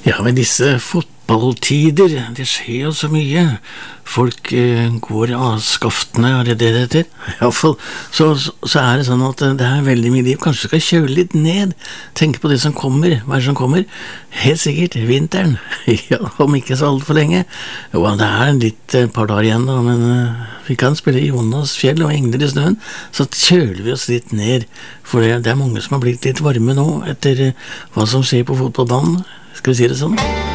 Ja, men disse fotballtider, det skjer jo så mye. Folk går av skaftene, er det heter? I hvert fall, så er det sånn at det er veldig mye liv. Kanskje skal kjøle litt ned. Tenke på det som kommer. Hva er det som kommer? Helt sikkert, vinteren. Ja, om ikke så alt for lenge. Jo, det er litt par dager igjen da, men vi kan spille Jonas Fjell og Engler i snøen, så kjøler vi oss litt ned. For det er mange som har blitt litt varme nå, etter hva som skjer på fotballbanen. Skal vi si det sånn?